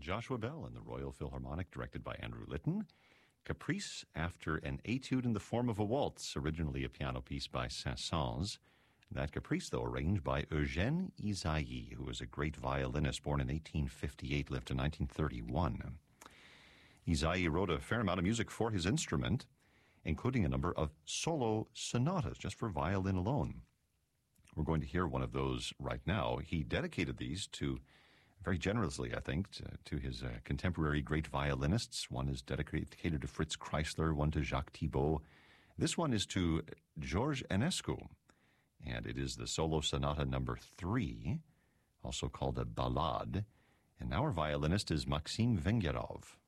Joshua Bell and the Royal Philharmonic, directed by Andrew Litton. Caprice after an etude in the form of a waltz, originally a piano piece by Saint-Saëns. That caprice, though, arranged by Eugène Ysaÿe, who was a great violinist born in 1858, lived to 1931. Ysaÿe wrote a fair amount of music for his instrument, including a number of solo sonatas, just for violin alone. We're going to hear one of those right now. He dedicated these to, very generously, I think, to his contemporary great violinists. One is dedicated to Fritz Kreisler, one to Jacques Thibault. This one is to George Enescu, and it is the solo sonata number 3, also called a ballade. And our violinist is Maxim Vengerov.